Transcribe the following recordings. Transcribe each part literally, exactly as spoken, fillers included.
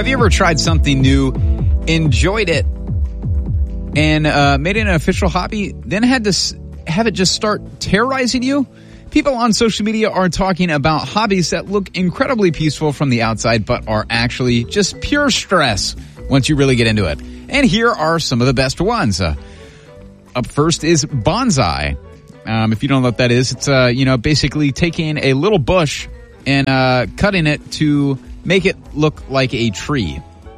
Have you ever tried something new, enjoyed it, and uh, made it an official hobby, then had to s- have it just start terrorizing you? People on social media are talking about hobbies that look incredibly peaceful from the outside, but are actually just pure stress once you really get into it. And here are some of the best ones. Uh, up first is bonsai. Um, if you don't know what that is, it's, uh, you know, basically taking a little bush and uh, cutting it to make it look like a tree.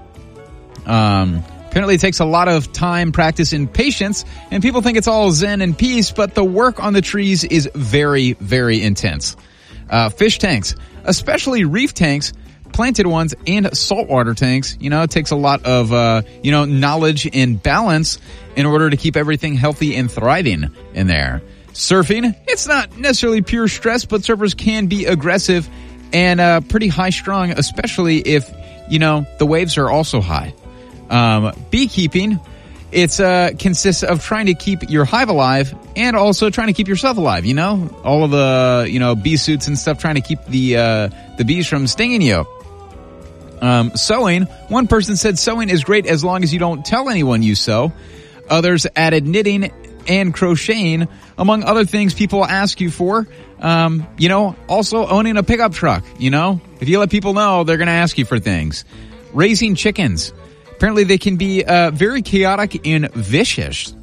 Um, apparently it takes a lot of time, practice, and patience, and people think it's all zen and peace, but the work on the trees is very, very intense. Uh, fish tanks, especially reef tanks, planted ones, and saltwater tanks. You know, it takes a lot of, uh, you know, knowledge and balance in order to keep everything healthy and thriving in there. Surfing, it's not necessarily pure stress, but surfers can be aggressive and uh, pretty high-strung, especially if, you know, the waves are also high. Um, beekeeping, it's uh, consists of trying to keep your hive alive and also trying to keep yourself alive, you know? All of the, you know, bee suits and stuff, trying to keep the uh, the bees from stinging you. Um, sewing, one person said sewing is great as long as you don't tell anyone you sew. Others added knitting and crocheting, among other things people ask you for. Um, you know, also owning a pickup truck, you know? If you let people know, they're going to ask you for things. Raising chickens. Apparently they can be uh, very chaotic and vicious.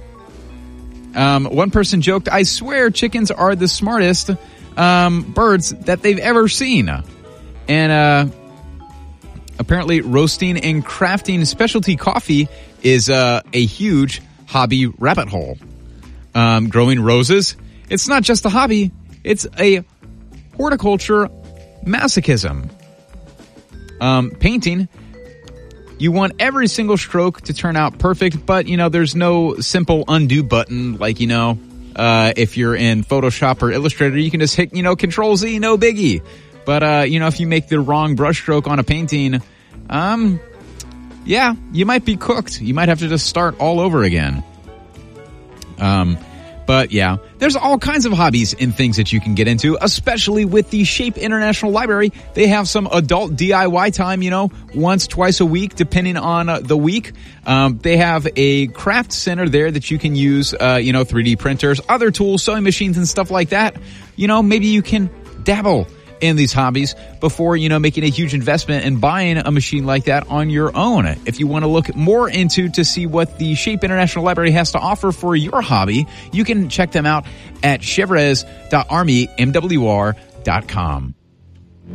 Um, one person joked, I swear chickens are the smartest um, birds that they've ever seen. And uh, apparently roasting and crafting specialty coffee is uh, a huge hobby rabbit hole. Um, growing roses, it's not just a hobby, it's a horticulture masochism. Um, painting, you want every single stroke to turn out perfect, but, you know, there's no simple undo button like, you know, uh, if you're in Photoshop or Illustrator, you can just hit, you know, Control Z, no biggie. But, uh, you know, if you make the wrong brush stroke on a painting, um, yeah, you might be cooked. You might have to just start all over again. Um, but yeah, there's all kinds of hobbies and things that you can get into, especially with the Shape International Library. They have some adult D I Y time, you know, once, twice a week, depending on uh, the week. Um, they have a craft center there that you can use, uh, you know, three D printers, other tools, sewing machines and stuff like that. You know, maybe you can dabble in these hobbies before, you know, making a huge investment and buying a machine like that on your own. If you want to look more into to see what the Shape International Library has to offer for your hobby, you can check them out at chevrez dot army m w r dot com.